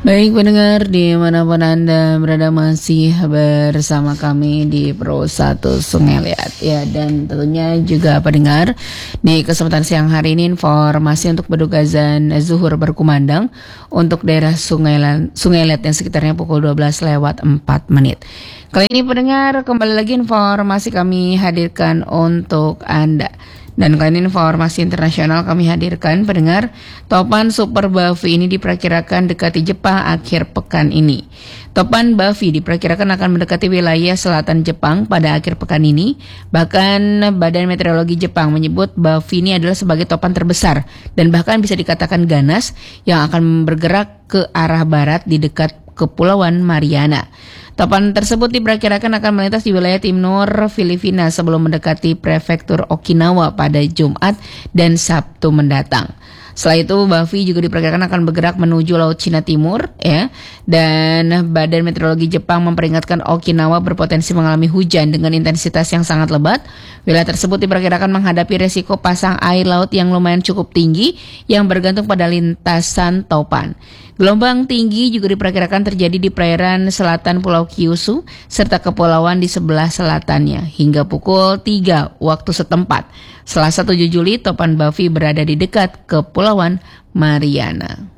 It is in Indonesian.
Baik pendengar dimanapun Anda berada masih bersama kami di Pro 1 Sungai Liat ya, dan tentunya juga pendengar di kesempatan siang hari ini informasi untuk berdoa azan zuhur berkumandang untuk daerah Sungai Liat yang sekitarnya pukul 12 lewat 4 menit. Kali ini pendengar kembali lagi informasi kami hadirkan untuk Anda. Dan kali ini informasi internasional kami hadirkan pendengar, topan Super Bavi ini diperkirakan dekati Jepang akhir pekan ini. Topan Bavi diperkirakan akan mendekati wilayah selatan Jepang pada akhir pekan ini. Bahkan Badan Meteorologi Jepang menyebut Bavi ini adalah sebagai topan terbesar dan bahkan bisa dikatakan ganas yang akan bergerak ke arah barat di dekat Kepulauan Mariana. Topan tersebut diperkirakan akan melintas di wilayah timur Filipina sebelum mendekati prefektur Okinawa pada Jumat dan Sabtu mendatang. Setelah itu Bavi juga diperkirakan akan bergerak menuju Laut Cina Timur ya. Dan Badan Meteorologi Jepang memperingatkan Okinawa berpotensi mengalami hujan dengan intensitas yang sangat lebat. Wilayah tersebut diperkirakan menghadapi resiko pasang air laut yang lumayan cukup tinggi yang bergantung pada lintasan topan. Gelombang tinggi juga diperkirakan terjadi di perairan selatan Pulau Kyushu serta kepulauan di sebelah selatannya hingga pukul 3 waktu setempat. Selasa 7 Juli, topan Bavi berada di dekat Kepulauan Mariana.